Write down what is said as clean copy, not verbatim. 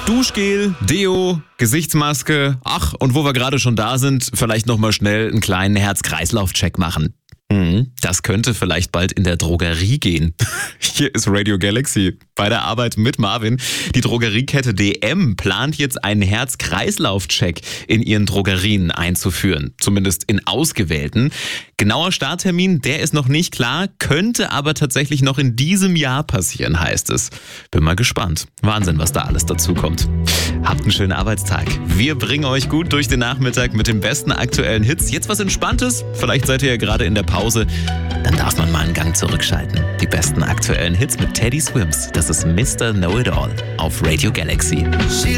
Duschgel, Deo, Gesichtsmaske. Ach, und wo wir gerade schon da sind, vielleicht nochmal schnell einen kleinen Herz-Kreislauf-Check machen. Das könnte vielleicht bald in der Drogerie gehen. Hier ist Radio Galaxy bei der Arbeit mit Marvin. Die Drogeriekette DM plant jetzt einen Herz-Kreislauf-Check in ihren Drogerien einzuführen. Zumindest in ausgewählten. Genauer Starttermin, der ist noch nicht klar, könnte aber tatsächlich noch in diesem Jahr passieren, heißt es. Bin mal gespannt. Wahnsinn, was da alles dazu kommt. Habt einen schönen Arbeitstag. Wir bringen euch gut durch den Nachmittag mit den besten aktuellen Hits. Jetzt was Entspanntes. Vielleicht seid ihr ja gerade in der Pause. Dann darf man mal einen Gang zurückschalten. Die besten aktuellen Hits mit Teddy Swims. Das ist Mr. Know-It-All auf Radio Galaxy.